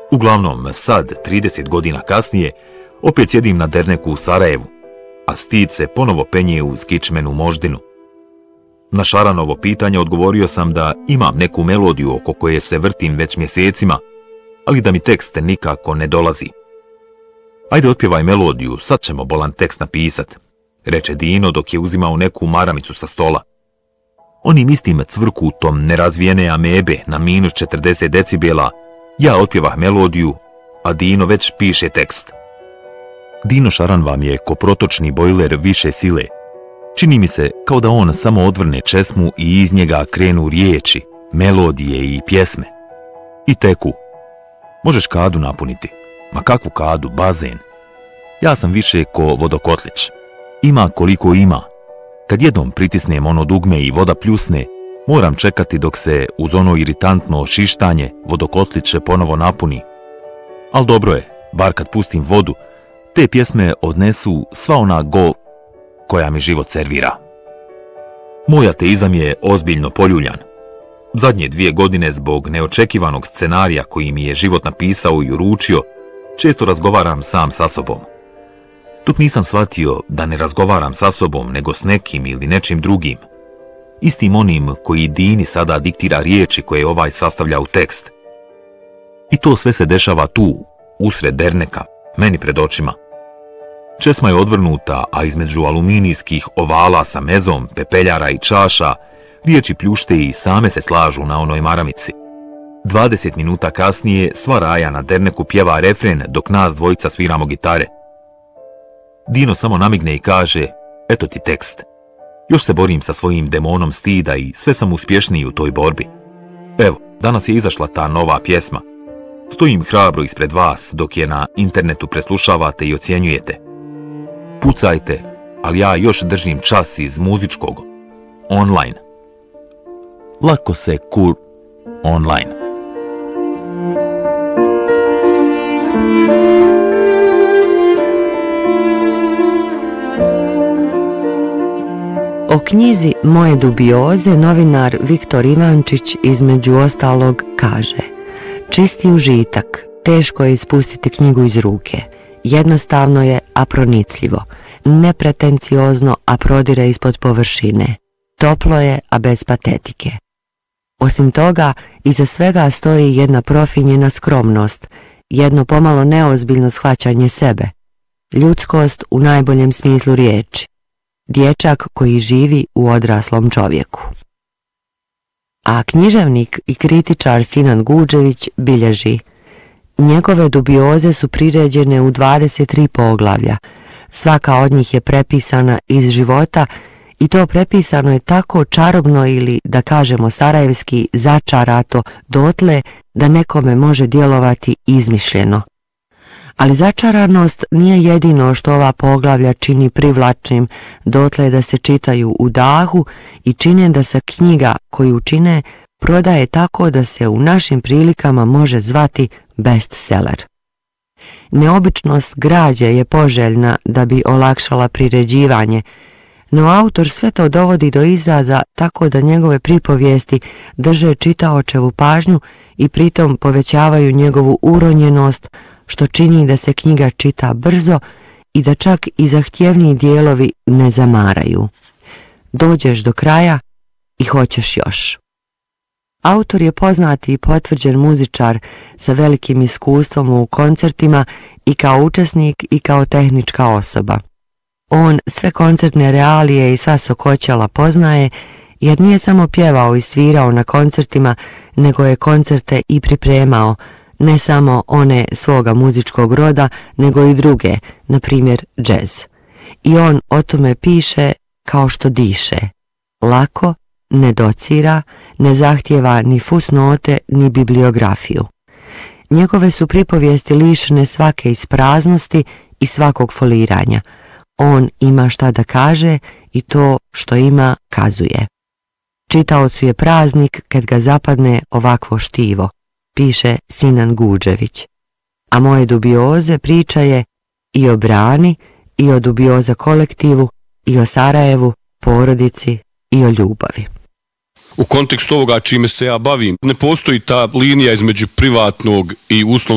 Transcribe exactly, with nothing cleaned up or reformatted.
Uglavnom, sad, trideset godina kasnije, opet sjedim na derneku u Sarajevu, a stid se ponovo penje uz kičmenu moždinu. Na Šaranovo pitanje odgovorio sam da imam neku melodiju oko koje se vrtim već mjesecima, ali da mi tekst nikako ne dolazi. Ajde otpjevaj melodiju, sad ćemo bolan tekst napisat, reče Dino dok je uzimao neku maramicu sa stola. Onim istim cvrkutom nerazvijene amebe na minus četrdeset decibela ja otpjevah melodiju, a Dino već piše tekst. Dino Šaran vam je ko protočni bojler više sile. Čini mi se kao da on samo odvrne česmu i iz njega krenu riječi, melodije i pjesme. I teku. Možeš kadu napuniti. Ma kakvu kadu, bazen. Ja sam više ko vodokotlić. Ima koliko ima. Kad jednom pritisnem ono dugme i voda pljusne, moram čekati dok se uz ono iritantno šištanje vodokotlić ponovo napuni. Al dobro je, bar kad pustim vodu, te pjesme odnesu sva ona go koja mi život servira. Moj ateizam je ozbiljno poljuljan. Zadnje dvije godine zbog neočekivanog scenarija koji mi je život napisao i uručio, često razgovaram sam sa sobom. Dok nisam shvatio da ne razgovaram sa sobom nego s nekim ili nečim drugim, istim onim koji Dini sada diktira riječi koje ovaj sastavlja u tekst. I to sve se dešava tu, usred derneka, meni pred očima. Česma je odvrnuta, a između aluminijskih ovala sa mezom, pepeljara i čaša, riječi pljušte i same se slažu na onoj maramici. dvadeset minuta kasnije sva raja na derneku pjeva refren dok nas dvojica sviramo gitare. Dino samo namigne i kaže, eto ti tekst. Još se borim sa svojim demonom stida i sve sam uspješniji u toj borbi. Evo, danas je izašla ta nova pjesma. Stojim hrabro ispred vas dok je na internetu preslušavate i ocjenjujete. Pucajte, ali ja još držim čas iz muzičkog. Online. Lako se kur... online. O knjizi Moje dubioze novinar Viktor Ivančić između ostalog kaže: čisti užitak, teško je ispustiti knjigu iz ruke. Jednostavno je, a pronicljivo. Nepretenciozno, a prodire ispod površine. Toplo je, a bez patetike. Osim toga, iza svega stoji jedna profinjena skromnost, jedno pomalo neozbiljno shvaćanje sebe. Ljudskost u najboljem smislu riječi. Dječak koji živi u odraslom čovjeku. A književnik i kritičar Sinan Guđević bilježi: njegove dubioze su priređene u dvadeset tri poglavlja. Svaka od njih je prepisana iz života i to prepisano je tako čarobno ili, da kažemo sarajevski, začarato dotle da nekome može djelovati izmišljeno. Ali začaranost nije jedino što ova poglavlja čini privlačnim dotle da se čitaju u dahu i čine da se knjiga koju čine prodaje tako da se u našim prilikama može zvati bestseller. Neobičnost građe je poželjna da bi olakšala priređivanje, no autor sve to dovodi do izraza tako da njegove pripovijesti drže čitaočevu pažnju i pritom povećavaju njegovu uronjenost, što čini da se knjiga čita brzo i da čak i zahtjevniji dijelovi ne zamaraju. Dođeš do kraja i hoćeš još. Autor je poznati i potvrđen muzičar sa velikim iskustvom u koncertima i kao učesnik i kao tehnička osoba. On sve koncertne realije i sva sokoćala poznaje, jer nije samo pjevao i svirao na koncertima, nego je koncerte i pripremao, ne samo one svoga muzičkog roda, nego i druge, na primjer džez. I on o tome piše kao što diše. Lako, ne docira, ne zahtjeva ni fusnote, ni bibliografiju. Njegove su pripovijesti lišene svake ispraznosti i svakog foliranja. On ima šta da kaže i to što ima kazuje. Čitaocu je praznik kad ga zapadne ovakvo štivo, piše Sinan Guđević. A moje dubioze priča je i o Brani, i o dubioza kolektivu, i o Sarajevu, porodici, i o ljubavi. U kontekstu ovoga čime se ja bavim, ne postoji ta linija između privatnog i uslovnog